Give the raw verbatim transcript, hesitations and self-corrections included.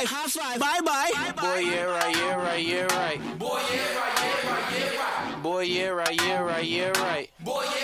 five. High five. Bye bye. Boy, yeah, right, yeah, right, yeah, right. Boy, yeah, right, yeah, right, yeah, right. Boy, yeah, right, yeah, right, yeah, right. Boy,